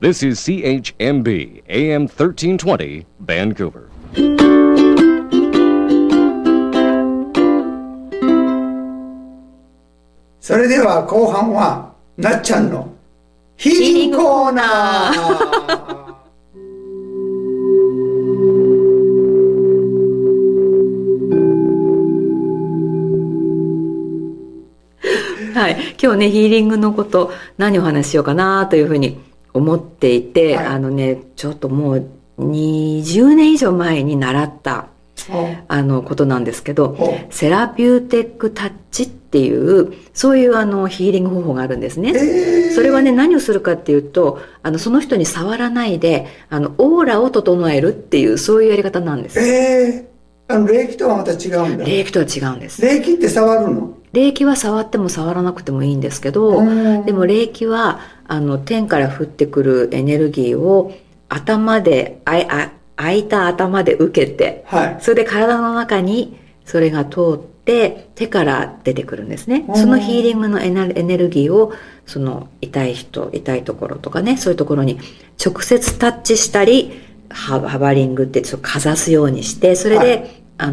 This is CHMB AM 1320 Vancouver. それでは後半はなっちゃんのヒーリングコーナー。 はい、今日ねヒーリングのこと何をお話ししようかなというふうに思っていて、はい、ちょっともう20年以上前に習ったことなんですけど、セラピューテックタッチっていうそういうヒーリング方法があるんですね。それはね何をするかっていうとその人に触らないでオーラを整えるっていうそういうやり方なんです。 霊気とはまた違うんだ。 霊気とは違うんです。 霊気って触るの？ 霊気は触っても触らなくてもいいんですけど、でも霊気は天から降ってくるエネルギーを頭で開いた頭で受けて、はい、それで体の中にそれが通って手から出てくるんですね。そのヒーリングのエネルギーをその痛い人痛いところとかねそういうところに直接タッチしたりハバリングってちょっとかざすようにしてそれで、はい、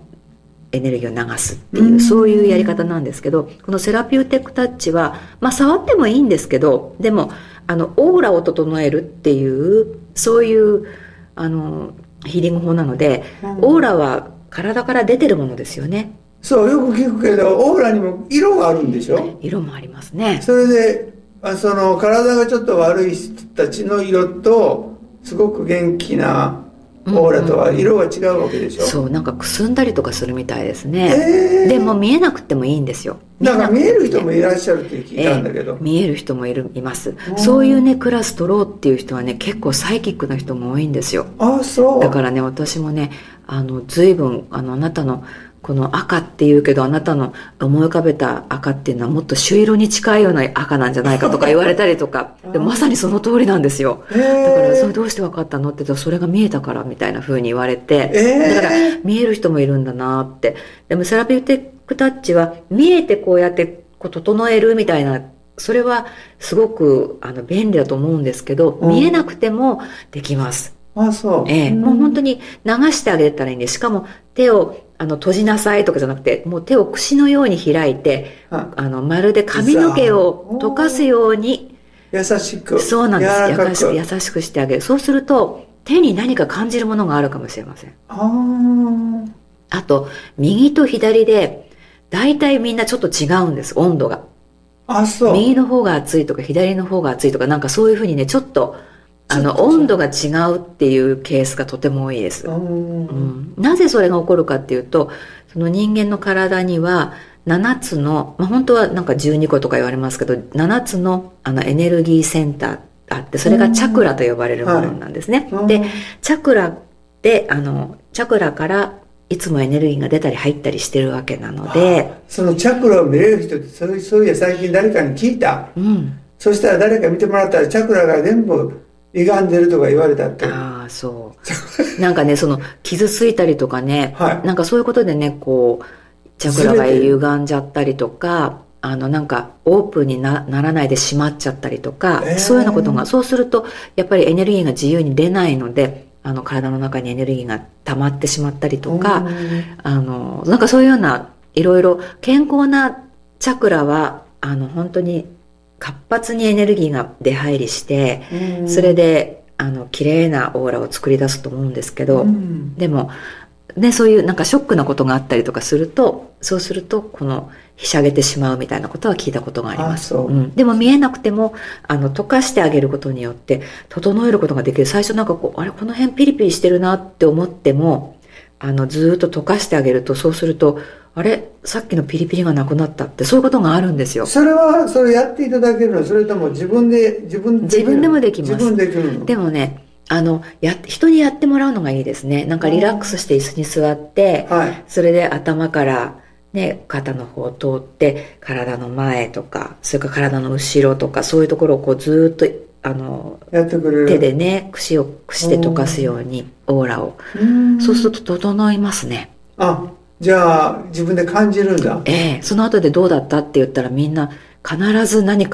エネルギーを流すっていうそういうやり方なんですけど、このセラピューテックタッチは、触ってもいいんですけどでもオーラを整えるっていうそういうヒーリング法なので、オーラは体から出てるものですよね。 そうよく聞くけどオーラにも色があるんでしょ？ 色もありますね。 それで体がちょっと悪い人たちの色とすごく元気なオーラとは色が違うわけでしょ？ そうなんかくすんだりとかするみたいですね。でも見えなくてもいいんですよ。 なんか見える人もいらっしゃるって聞いたんだけど、 見える人もいます。そういうねクラス取ろうっていう人はね結構サイキックな人も多いんですよ。 そうだからね私もね随分あなたのこの赤っていうけどあなたの思い浮かべた赤っていうのはもっと朱色に近いような赤なんじゃないかとか言われたりとかでまさにその通りなんですよ。だからそれどうして分かったのって言ったらそれが見えたからみたいな風に言われて、だから見える人もいるんだなって。でもセラピューテックタッチは見えてこうやって整えるみたいなそれはすごく便利だと思うんですけど、見えなくてもできます。 そう。 もう本当に流してあげたらいいんで、しかも手を閉じなさいとかじゃなくてもう手を櫛のように開いてまるで髪の毛を溶かすように優しくそうなんです優しくしてあげる。そうすると手に何か感じるものがあるかもしれません。あと右と左でだいたいみんなちょっと違うんです温度が。 そう右の方が熱いとか左の方が熱いとかなんかそういうふうにねちょっと温度が違うっていうケースがとても多いです。なぜそれが起こるかっていうとその人間の体には7つの、本当はなんか12個とか言われますけど7つのエネルギーセンターあってそれがチャクラと呼ばれるものなんですね。でチャクラでチャクラからいつもエネルギーが出たり入ったりしてるわけなので、 そのチャクラを見れる人ってそういや最近誰かに聞いた、そしたら誰か見てもらったらチャクラが全部歪んでるとか言われたって。 そうなんかねその傷ついたりとかね、なんかそういうことでねこうチャクラが歪んじゃったりとかなんかオープンに ならないで閉まっちゃったりとか、そういうようなことがそうするとやっぱりエネルギーが自由に出ないので体の中にエネルギーが溜まってしまったりとかなんかそういうようないろいろ健康なチャクラは本当に活発にエネルギーが出入りしてそれで綺麗なオーラを作り出すと思うんですけど、でもねそういうなんかショックなことがあったりとかするとそうするとこのひしゃげてしまうみたいなことは聞いたことがあります。でも見えなくても溶かしてあげることによって整えることができる。最初なんかこの辺ピリピリしてるなって思ってもずっと溶かしてあげるとそうするとさっきのピリピリがなくなったってそういうことがあるんですよ。 それやっていただけるの？それとも自分でもできます。 自分できるの？ でもね人にやってもらうのがいいですね。なんかリラックスして椅子に座って、それで頭からね肩の方を通って体の前とかそれから体の後ろとかそういうところをこうずっとやってくれる。 手でね櫛で溶かすようにオーラをそうすると整いますね。 じゃあ自分で感じるんだ。 その後でどうだったって言ったらみんな必ず何か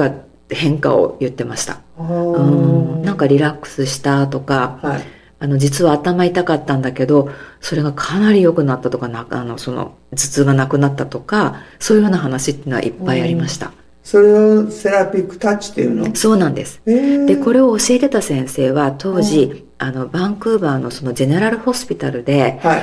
変化を言ってました。なんかリラックスしたとか、 はい、 実は頭痛かったんだけどそれがかなり良くなったとか、その頭痛がなくなったとか、そういうような話っていうのはいっぱいありました。 それをセラピックタッチっていうの？そうなんです。でこれを教えてた先生は当時バンクーバーのそのジェネラルホスピタルで、 はい、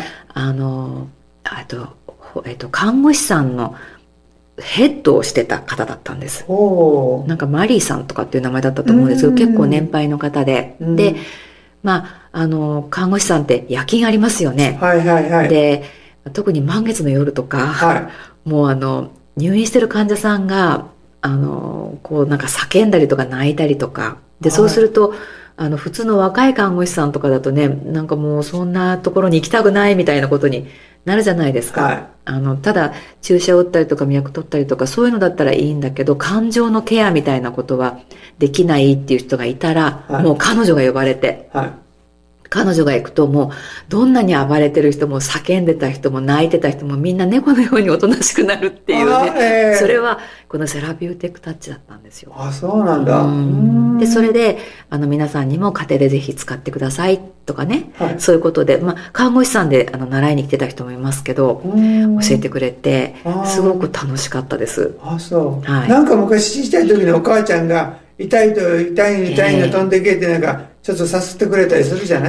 看護師さんのヘッドをしてた方だったんです。なんかマリーさんとかっていう名前だったと思うんですけど、結構年配の方で、で看護師さんって夜勤ありますよね。で特に満月の夜とか、はい、もう入院してる患者さんがこうなんか叫んだりとか泣いたりとかで、そうすると、普通の若い看護師さんとかだとね、なんかもうそんなところに行きたくないみたいなことになるじゃないですか。はい、ただ注射を打ったりとか脈取ったりとかそういうのだったらいいんだけど、感情のケアみたいなことはできないっていう人がいたら、はい、もう彼女が呼ばれて、はい、彼女が行くともうどんなに暴れてる人も叫んでた人も泣いてた人もみんな猫のようにおとなしくなるっていうね、それはこのセラピューテックタッチだったんですよ。 そうなんだ。 でそれで皆さんにも家庭でぜひ使ってくださいとかね、はい、そういうことで、看護師さんで習いに来てた人もいますけど教えてくれてすごく楽しかったです。 そう、はい、なんか昔小さい時にお母ちゃんが痛いの飛んでけってなんかちょっとさすってくれたりするじゃない、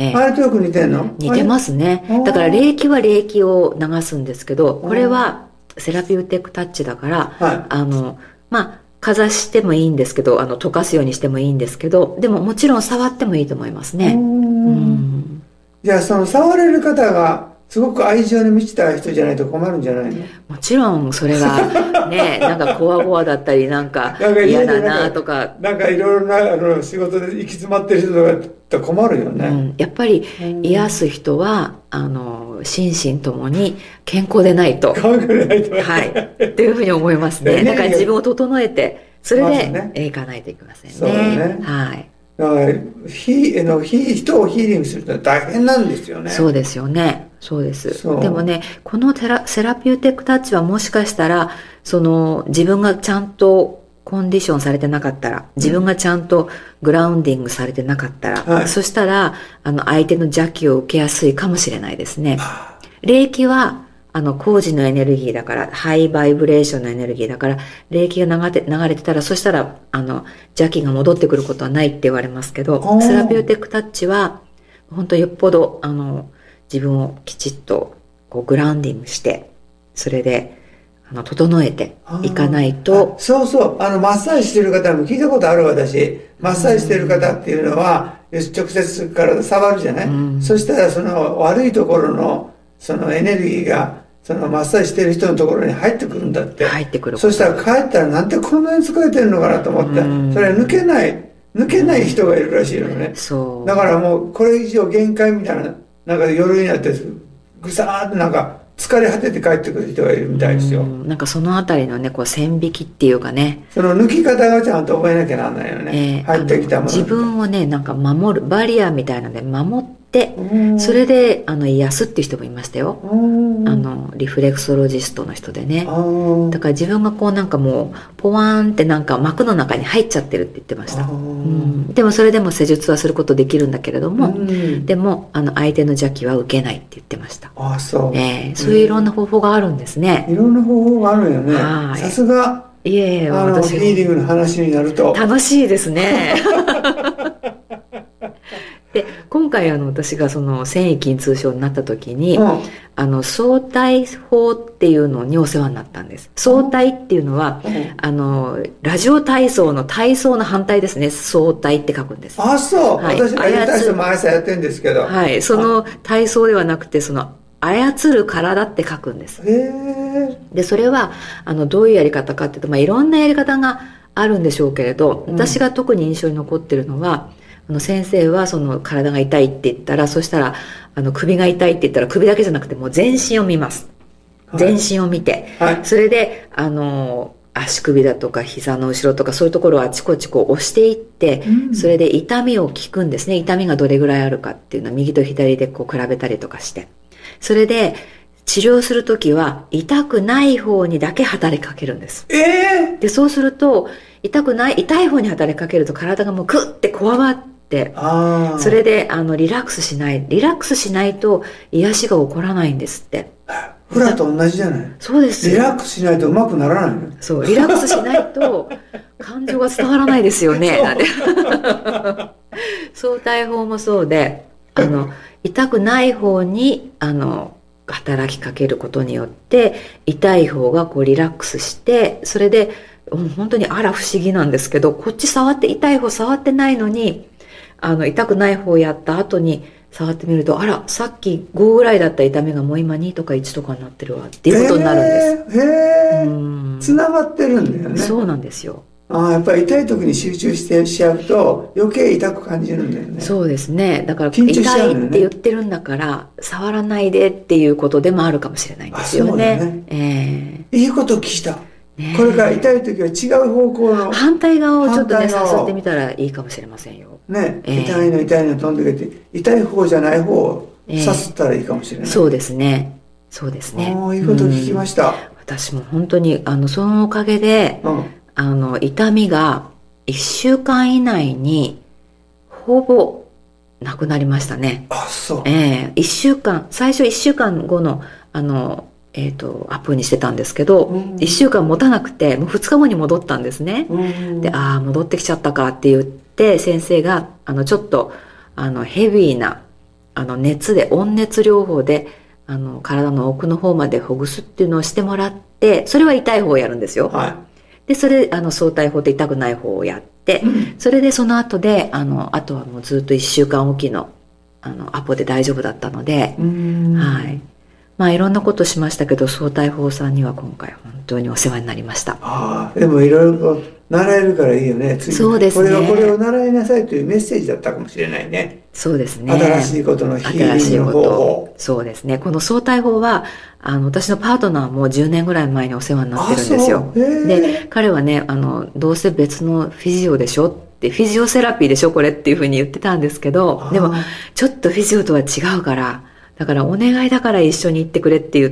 あれとよく似てんの？ 似てますね。だから霊気は霊気を流すんですけど、これはセラピューテックタッチだから、はい、かざしてもいいんですけど、溶かすようにしてもいいんですけど、でももちろん触ってもいいと思いますね。 じゃあその触れる方がすごく愛情に満ちた人じゃないと困るんじゃないの？ もちろんそれがねなんかコワコワだったりなんか嫌だなとかなんかいろいろな仕事で行き詰まってる人だと困るよね、 やっぱり癒す人は心身ともに健康でないとはいっていうふうに思いますね。だから自分を整えてそれでいかないといけませんね。 そうね、はい。だから人をヒーリングすると大変なんですよね。 そうですよね。そうです。でもね、このセラピューテックタッチはもしかしたら自分がちゃんとコンディションされてなかったら、自分がちゃんとグラウンディングされてなかったら、そしたら相手の邪気を受けやすいかもしれないですね。霊気は工事のエネルギーだから、ハイバイブレーションのエネルギーだから、霊気が流れてたら、そしたら邪気が戻ってくることはないって言われますけど、セラピューテックタッチは本当よっぽど自分をきちっとこうグラウンディングして、それで整えていかないと。 そうそう、マッサージしてる方も聞いたことある。私マッサージしてる方っていうのは直接体触るじゃない、そしたらその悪いところのそのエネルギーがそのマッサージしてる人のところに入ってくるんだって。 入ってくる。 そしたら帰ったらなんでこんなに疲れてるのかなと思って、それは抜けない人がいるらしいのね。 そうだからもうこれ以上限界みたいな、なんか夜になってぐさーってなんか疲れ果てて帰ってくる人がいるみたいですよ。 なんかそのあたりのね、こう線引きっていうかね、 その抜き方がちゃんと覚えなきゃならないよね、入ってきたもの。 自分をね、なんか守るバリアみたいなので守って、それで癒すっていう人もいましたよ。リフレクソロジストの人でね。だから自分がこうなんかもうポワーンってなんか膜の中に入っちゃってるって言ってました。でもそれでも施術はすることできるんだけれども、でも相手の邪気は受けないって言ってました。 そう。 そういういろんな方法があるんですね。 いろんな方法があるよね。さすがヒーリングの話になると楽しいですね。で今回私がその繊維筋痛症になった時に、相対法っていうのにお世話になったんです。相対っていうのは、ラジオ体操の体操の反対ですね。相対って書くんです。 そう、はい、私ラジオ体操毎朝やってるんですけど、 はい、その体操ではなくてその操る体って書くんです。でそれはどういうやり方かっていうと、いろんなやり方があるんでしょうけれど、私が特に印象に残ってるのは、先生はその体が痛いって言ったら、そしたら首が痛いって言ったら首だけじゃなくてもう全身を見ます、全身を見て、それで足首だとか膝の後ろとかそういうところをあちこちこう押していって、それで痛みを聞くんですね。痛みがどれぐらいあるかっていうのは右と左でこう比べたりとかして、それで治療するときは痛くない方にだけ働きかけるんです。でそうすると痛い方に働きかけると体がもうグッてこわばって、それでリラックスしないと癒しが起こらないんですって。 フラと同じじゃない？ そうですよ。 リラックスしないとうまくならないの。 そう、リラックスしないと感情が伝わらないですよね。なんて相対法もそうで、痛くない方に働きかけることによって痛い方がこうリラックスして、それで本当に不思議なんですけど、こっち痛い方触ってないのに痛くない方やった後に触ってみると、さっき5ぐらいだった痛みがもう今2とか1とかになってるわっていうことになるんです。 つながってるんだよね。 そうなんですよ。 やっぱり痛い時に集中してしちゃうと余計痛く感じるんだよね。 そうですね。だから痛いって言ってるんだから触らないでっていうことでもあるかもしれないんですよね。 いいこと聞いた。これから痛い時は違う方向の反対側をちょっとねさせてみたらいいかもしれませんよ。 ね、痛いの飛んでくれて、痛い方じゃない方をさすったらいいかもしれない。 そうですね。いいこと聞きました。 私も本当にそのおかげで、痛みが1週間以内にほぼなくなりましたね。 そう。 1週間、最初1週間後のアップにしてたんですけど、1週間持たなくて、もう2日後に戻ったんですね。で、戻ってきちゃったかって言って、先生が、ちょっと、ヘビーな、熱で、温熱療法で、体の奥の方までほぐすっていうのをしてもらって、それは痛い方をやるんですよ。で、それ、相対法で痛くない方をやって、それでその後で、あとはもうずっと1週間おきの、アポで大丈夫だったので、いろんなことしましたけど、相対法さんには今回本当にお世話になりました。 でもいろいろ習えるからいいよね。 そうですね。 これを習いなさいというメッセージだったかもしれないね。 そうですね。 新しいことのヒーリングの方法。 そうですね。この相対法は、私のパートナーも10年ぐらい前にお世話になってるんですよ。で、彼はね、どうせ別のフィジオでしょって、フィジオセラピーでしょこれっていうふうに言ってたんですけど、でも、ちょっとフィジオとは違うから、だからお願いだから一緒に行ってくれって言って、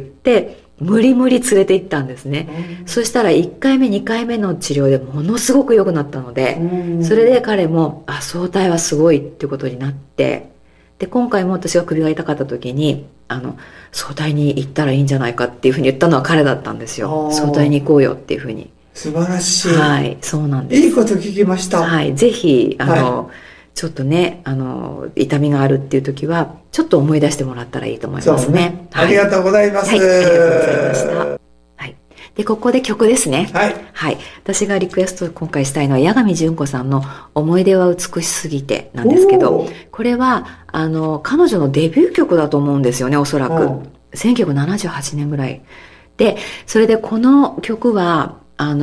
無理連れて行ったんですね。そしたら1回目2回目の治療でものすごく良くなったので、それで彼も相対はすごいっていうことになって、で今回も私が首が痛かった時に相対に行ったらいいんじゃないかっていうふうに言ったのは彼だったんですよ。相対に行こうよっていうふうに。 素晴らしい。 はい、そうなんです。 いいこと聞きました。 はい、ぜひちょっとね痛みがあるっていう時はちょっと思い出してもらったらいいと思いますね。 ありがとうございます。 ありがとうございました。はい。でここで曲ですね。 はい。 私がリクエスト今回したいのは八神純子さんの思い出は美しすぎてなんですけど、これは彼女のデビュー曲だと思うんですよね、おそらく。1978年ぐらいで、それでこの曲は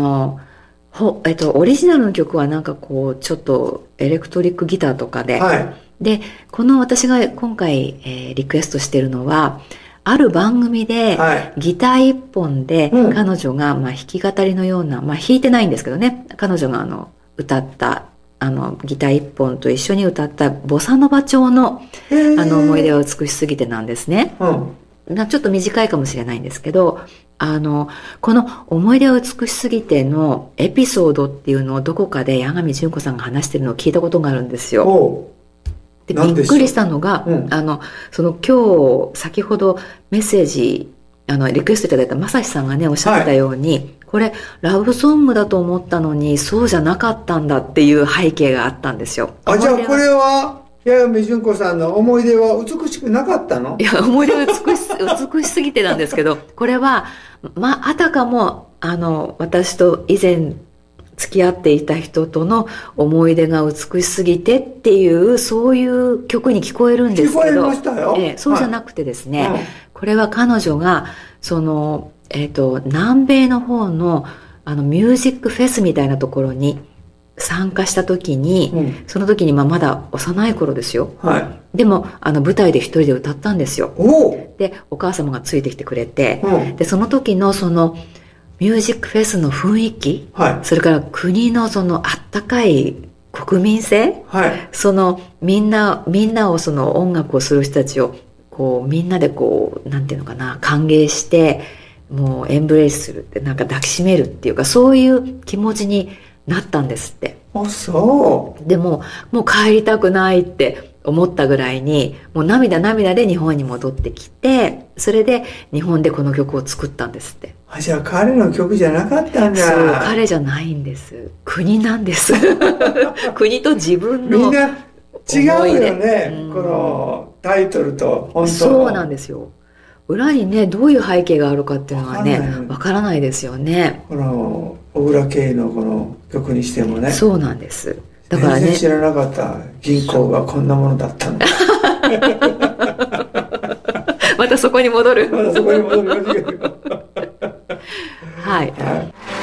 オリジナルの曲はなんかこうちょっとエレクトリックギターとかで、でこの私が今回、リクエストしてるのはある番組で、ギター一本で彼女が、弾き語りのような、弾いてないんですけどね、彼女が歌ったギター一本と一緒に歌ったボサノバ調の思い出は美しすぎてなんですね。ちょっと短いかもしれないんですけど、この思い出は美しすぎてのエピソードっていうのをどこかで八神純子さんが話してるのを聞いたことがあるんですよ。でびっくりしたのが、その今日先ほどメッセージリクエストいただいた正志さんがねおっしゃってたように、これラブソングだと思ったのにそうじゃなかったんだっていう背景があったんですよ。 じゃあこれは八神純子さんの思い出は美しくなかったの？ いや、思い出は美しすぎてなんですけど、これはあたかも私と以前付き合っていた人との思い出が美しすぎてっていうそういう曲に聞こえるんですけど、そうじゃなくてですね、これは彼女がその南米の方のミュージックフェスみたいなところに参加した時に、その時にまだ幼い頃ですよ。でも舞台で一人で歌ったんですよ。でお母様がついてきてくれて、でその時のそのミュージックフェスの雰囲気、それから国のそのあったかい国民性、そのみんなをその音楽をする人たちをこうみんなでこうなんていうのかな、歓迎してもうエンブレイスするってなんか抱きしめるっていうか、そういう気持ちになったんですって。 あ、そう。 でもう帰りたくないって思ったぐらいに、もう涙で日本に戻ってきて、それで日本でこの曲を作ったんですって。 あ、じゃあ彼の曲じゃなかったんだ。 そう、彼じゃないんです。国なんです国と自分のみんな違うよね、このタイトルと本当の。 そうなんですよ。裏にね、どういう背景があるかっていうのはね、わからないですよね。 この小倉圭のこの曲にしてもね。 そうなんです。だからね、 全然知らなかった銀行がこんなものだったんだまたそこに戻るまたそこに戻るはい、はい